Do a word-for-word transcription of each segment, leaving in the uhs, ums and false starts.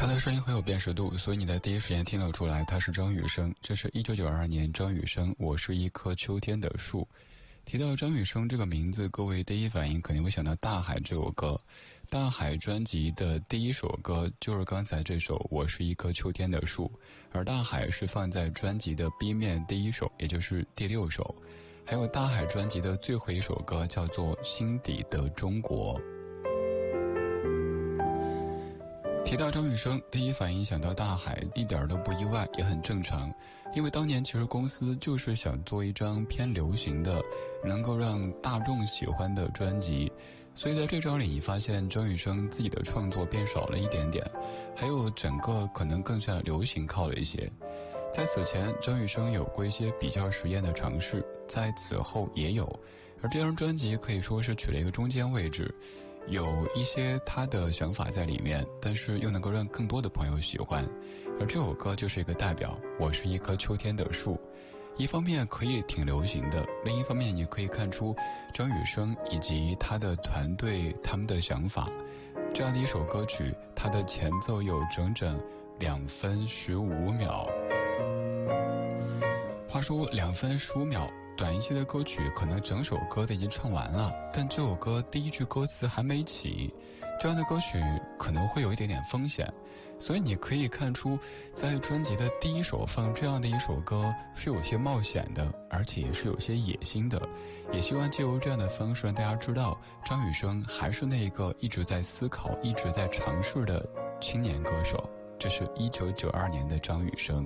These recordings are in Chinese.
他的声音很有辨识度，所以你在第一时间听了出来，他是张雨生。这是一九九二年张雨生《我是一棵秋天的树》。提到张雨生这个名字，各位第一反应肯定会想到《大海》这首歌。《大海》专辑的第一首歌就是刚才这首《我是一棵秋天的树》，而《大海》是放在专辑的 B 面第一首，也就是第六首。还有《大海》专辑的最后一首歌叫做《心底的中国》。提到张雨生，第一反应想到大海，一点都不意外，也很正常。因为当年其实公司就是想做一张偏流行的，能够让大众喜欢的专辑，所以在这张里你发现张雨生自己的创作变少了一点点，还有整个可能更向流行靠了一些。在此前，张雨生有过一些比较实验的尝试，在此后也有，而这张专辑可以说是取了一个中间位置。有一些他的想法在里面，但是又能够让更多的朋友喜欢，而这首歌就是一个代表。我是一棵秋天的树，一方面可以挺流行的，另一方面你可以看出张雨生以及他的团队他们的想法。这样的一首歌曲，它的前奏有整整两分十五秒。话说两分十五秒短一些的歌曲，可能整首歌都已经唱完了，但这首歌第一句歌词还没起，这样的歌曲可能会有一点点风险。所以你可以看出，在专辑的第一首放这样的一首歌是有些冒险的，而且也是有些野心的。也希望借由这样的方式让大家知道，张雨生还是那个一直在思考、一直在尝试的青年歌手。这是一九九二年的张雨生。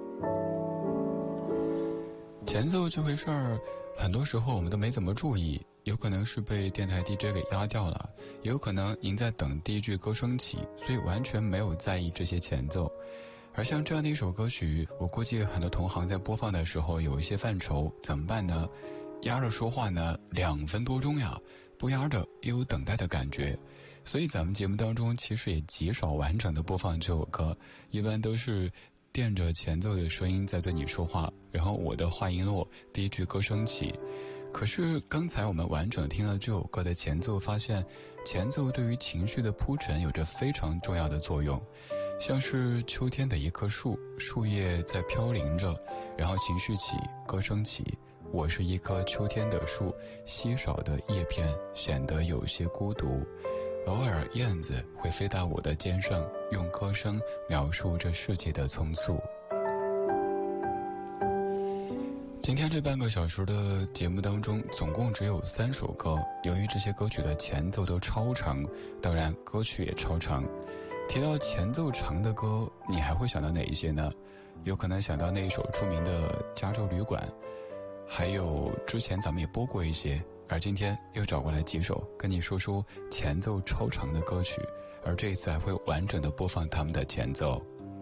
前奏这回事儿，很多时候我们都没怎么注意，有可能是被电台 D J 给压掉了，也有可能您在等第一句歌声起，所以完全没有在意这些前奏。而像这样的一首歌曲，我估计很多同行在播放的时候有一些犯愁，怎么办呢？压着说话呢，两分多钟呀，不压着也有等待的感觉。所以咱们节目当中其实也极少完整的播放这首歌，一般都是垫着前奏的声音在对你说话，然后我的话音落，第一句歌声起。可是刚才我们完整听了这首歌的前奏，发现前奏对于情绪的铺陈有着非常重要的作用。像是秋天的一棵树，树叶在飘零着，然后情绪起，歌声起。我是一棵秋天的树，稀少的叶片显得有些孤独，偶尔燕子会飞到我的肩上，用歌声描述这世界的匆促。今天这半个小时的节目当中，总共只有三首歌，由于这些歌曲的前奏都超长，当然歌曲也超长。提到前奏长的歌，你还会想到哪一些呢？有可能想到那一首著名的《加州旅馆》，还有之前咱们也播过一些，而今天又找过来几首跟你说说前奏超长的歌曲，而这一次还会完整的播放他们的前奏。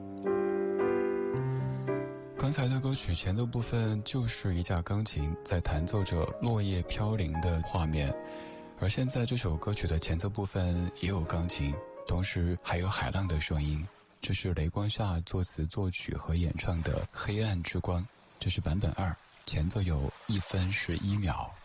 刚才的歌曲前奏部分就是一架钢琴在弹奏着落叶飘零的画面，而现在这首歌曲的前奏部分也有钢琴，同时还有海浪的声音。这是雷光夏作词作曲和演唱的《黑暗之光》，这是版本二，前奏有一分十一秒。